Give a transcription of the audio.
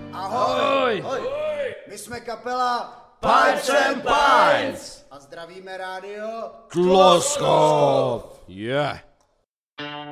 Ahoj! Ahoj! My jsme kapela Pipes and Pints! a zdravíme rádio Tloskov! Yeah!